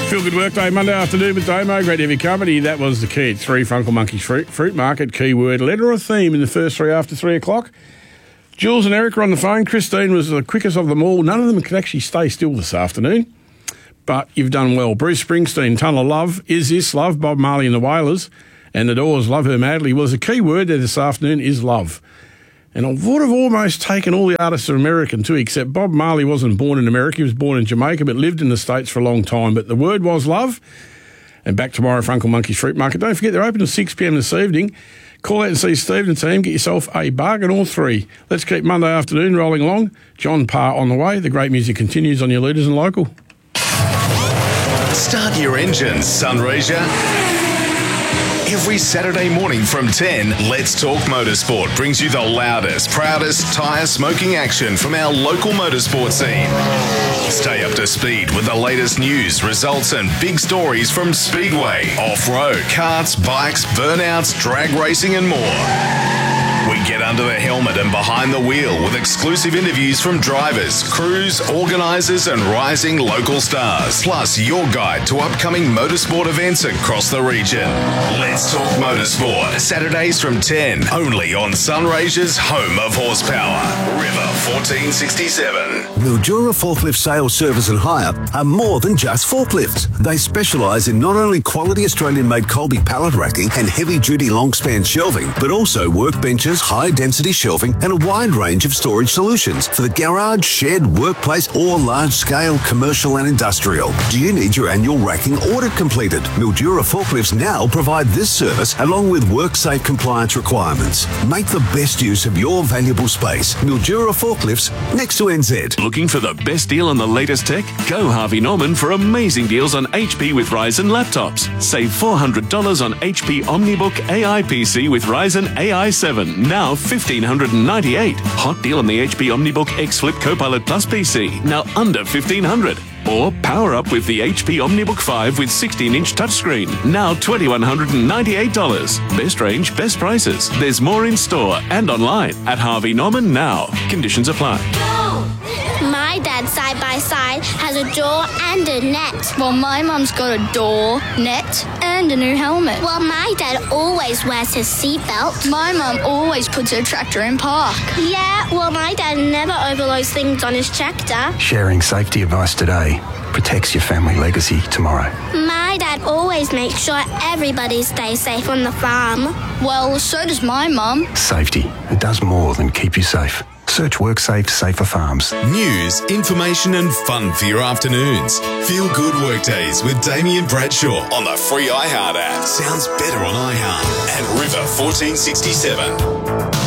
Feel Good Workday, Monday afternoon with Damo. Great to have your company. That was the key at 3, Funkle Monkey's Fruit Market. Keyword, letter or theme in the first three after 3 o'clock. Jules and Eric are on the phone. Christine was the quickest of them all. None of them could actually stay still this afternoon, but you've done well. Bruce Springsteen, Tunnel of Love. Is This Love? Bob Marley and the Wailers. And the Doors, Love Her Madly. Well, the key word there this afternoon is love. And I would have almost taken all the artists are American too, except Bob Marley wasn't born in America. He was born in Jamaica, but lived in the States for a long time. But the word was love. And back tomorrow for Uncle Monkey's Fruit Market. Don't forget, they're open till 6 p.m. this evening. Call out and see Steve and the team. Get yourself a bargain or three. Let's keep Monday afternoon rolling along. John Parr on the way. The great music continues on your Leaders and Local. Start your engines, Sunraysia. Every Saturday morning from 10, Let's Talk Motorsport brings you the loudest, proudest tyre smoking action from our local motorsport scene. Stay up to speed with the latest news, results and big stories from Speedway, off-road, karts, bikes, burnouts, drag racing and more. We get under the helmet and behind the wheel with exclusive interviews from drivers, crews, organisers and rising local stars. Plus your guide to upcoming motorsport events across the region. Let's Talk Motorsport. Saturdays from 10. Only on Sunraysia's home of horsepower. River 1467. Mildura Forklift Sales, Service and Hire are more than just forklifts. They specialise in not only quality Australian-made Colby pallet racking and heavy-duty long-span shelving, but also workbenches, high-density shelving and a wide range of storage solutions for the garage, shed, workplace or large-scale commercial and industrial. Do you need your annual racking audit completed? Mildura Forklifts now provide this service along with WorkSafe compliance requirements. Make the best use of your valuable space. Mildura Forklifts, next to NZ. Looking for the best deal on the latest tech? Go Harvey Norman for amazing deals on HP with Ryzen laptops. Save $400 on HP OmniBook AI PC with Ryzen AI 7. Now $1,598. Hot deal on the HP OmniBook X Flip Copilot Plus PC. Now under $1,500. Or power up with the HP OmniBook 5 with 16-inch touchscreen. Now $2,198. Best range, best prices. There's more in store and online at Harvey Norman now. Conditions apply. My dad's side-by-side has a door and a net. Well, my mum's got a door, net, and a new helmet. Well, my dad always wears his seatbelt. My mum always puts her tractor in park. Yeah, well, my dad never overloads things on his tractor. Sharing safety advice today protects your family legacy tomorrow. My dad always makes sure everybody stays safe on the farm. Well, so does my mum. Safety, it does more than keep you safe. Search WorkSafe Safer Farms. News, information and fun for your afternoons. Feel Good Workdays with Damien Bradshaw on the free iHeart app. Sounds better on iHeart and River 1467.